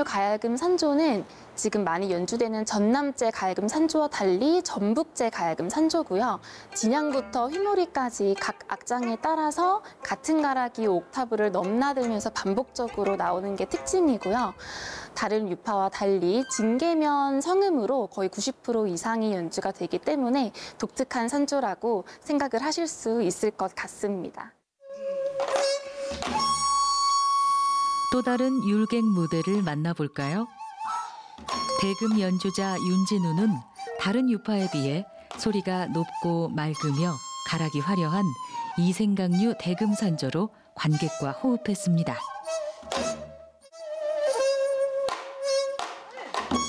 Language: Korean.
가야금 산조는 지금 많이 연주되는 전남제 가야금 산조와 달리 전북제 가야금 산조고요. 진양부터 휘모리까지 각 악장에 따라서 같은 가락이 옥타브를 넘나들면서 반복적으로 나오는 게 특징이고요. 다른 유파와 달리 징계면 성음으로 거의 90% 이상이 연주가 되기 때문에 독특한 산조라고 생각을 하실 수 있을 것 같습니다. 또 다른 율객 무대를 만나볼까요? 대금 연주자 윤진우는 다른 유파에 비해 소리가 높고 맑으며 가락이 화려한 이생각류 대금 산조로 관객과 호흡했습니다.